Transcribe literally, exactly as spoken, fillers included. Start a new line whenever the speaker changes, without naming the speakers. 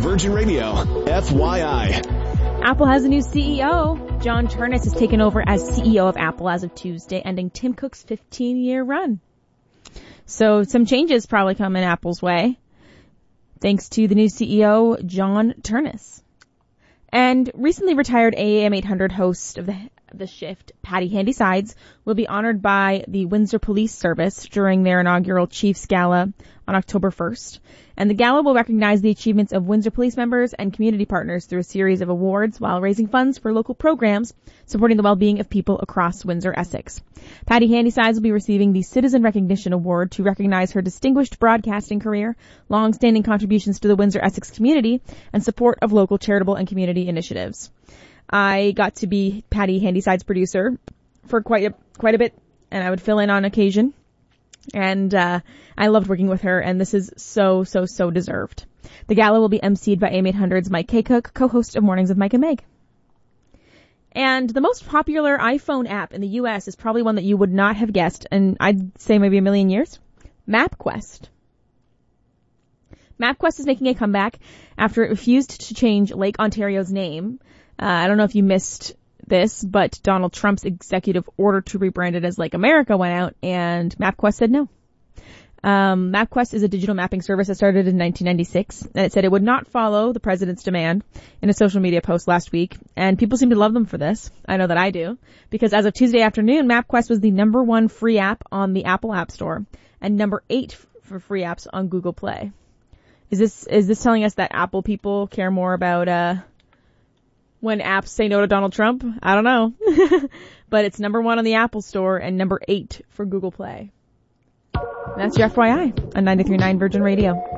Virgin Radio, F Y I.
Apple has a new C E O. John Ternus has taken over as C E O of Apple as of Tuesday, ending Tim Cook's fifteen-year run. So some changes probably come in Apple's way, thanks to the new C E O, John Ternus. And recently retired A M eight hundred host of the the shift, Patty Handysides, will be honored by the Windsor Police Service during their inaugural Chiefs Gala on October first. And the gala will recognize the achievements of Windsor police members and community partners through a series of awards while raising funds for local programs supporting the well-being of people across Windsor, Essex. Patty Handysides will be receiving the Citizen Recognition Award to recognize her distinguished broadcasting career, long-standing contributions to the Windsor, Essex community, and support of local charitable and community initiatives. I got to be Patty Handyside's producer for quite a, quite a bit, and I would fill in on occasion. And, uh, I loved working with her, and this is so, so, so deserved. The gala will be emceed by A M eight hundred's Mike K. Cook, co-host of Mornings with Mike and Meg. And the most popular iPhone app in the U S is probably one that you would not have guessed, and I'd say maybe a million years. MapQuest. MapQuest is making a comeback after it refused to change Lake Ontario's name. Uh, I don't know if you missed this, but Donald Trump's executive order to rebrand it as Lake America went out, and MapQuest said no. Um, MapQuest is a digital mapping service that started in nineteen ninety-six, and it said it would not follow the president's demand in a social media post last week, and people seem to love them for this. I know that I do, because as of Tuesday afternoon, MapQuest was the number one free app on the Apple App Store, and number eight for free apps on Google Play. Is this, is this telling us that Apple people care more about, uh, when apps say no to Donald Trump? I don't know. But it's number one on the Apple Store and number eight for Google Play. That's your F Y I on ninety-three point nine Virgin Radio.